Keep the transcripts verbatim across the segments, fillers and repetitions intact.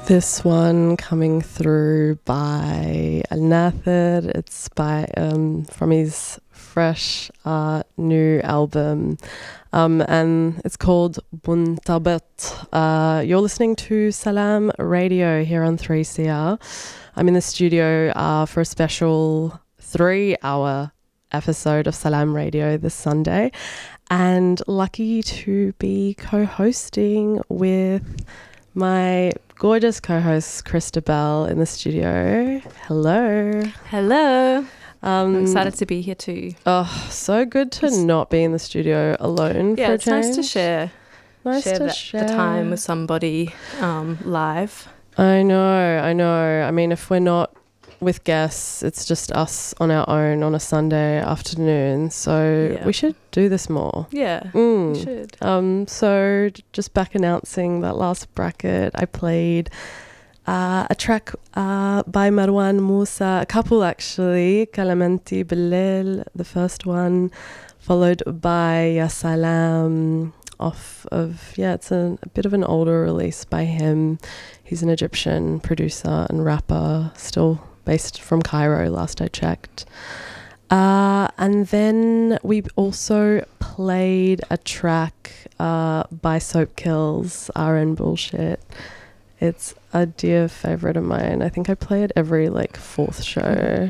This one coming through by Al Nathir. It's by um, from his fresh uh, new album, um, and it's called Buntabet. Uh, you're listening to Salam Radio here on three C R. I'm in the studio uh, for a special three-hour episode of Salam Radio this Sunday, and lucky to be co-hosting with my gorgeous co-host Christabel in the studio. Hello. Hello. Um, I'm excited to be here too. Oh, so good to it's, not be in the studio alone. Yeah, for a it's change. nice to share. Nice share to the, share the time with somebody um, live. I know, I know. I mean, if we're not with guests, it's just us on our own on a Sunday afternoon. So yeah. we should do this more. Yeah, mm. we should. Um, so just back announcing that last bracket, I played uh, a track uh, by Marwan Musa, a couple actually, Kalamenti Bilal, the first one, followed by Ya Salam, off of, yeah, it's a, a bit of an older release by him. He's an Egyptian producer and rapper, still based from Cairo, last I checked. Uh, and then we also played a track uh, by Soap Kills, R N Bullshit. It's a dear favourite of mine. I think I play it every, like, fourth show.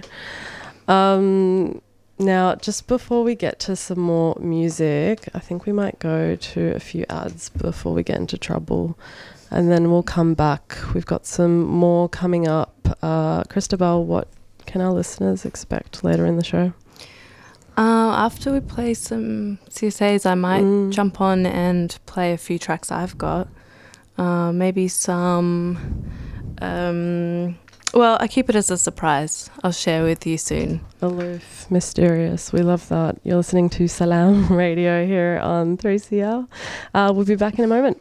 Um, now, just before we get to some more music, I think we might go to a few ads before we get into trouble. And then we'll come back. We've got some more coming up. Uh, Christabel, what can our listeners expect later in the show? Uh, after we play some C S As, I might mm. jump on and play a few tracks I've got. Uh, maybe some... Um, well, I keep it as a surprise. I'll share with you soon. Aloof, mysterious. We love that. You're listening to Salam Radio here on three C R. Uh, we'll be back in a moment.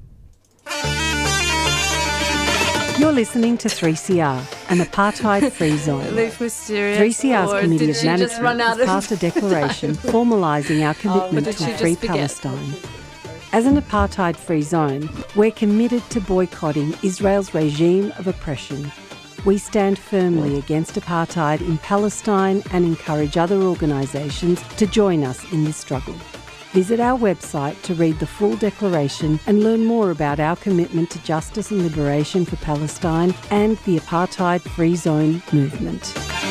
You're listening to three C R, an apartheid-free zone. three C R's Committee of Management has passed a declaration formalising our commitment oh, to a free Palestine. As an apartheid-free zone, we're committed to boycotting Israel's regime of oppression. We stand firmly against apartheid in Palestine and encourage other organisations to join us in this struggle. Visit our website to read the full declaration and learn more about our commitment to justice and liberation for Palestine and the apartheid-free zone movement.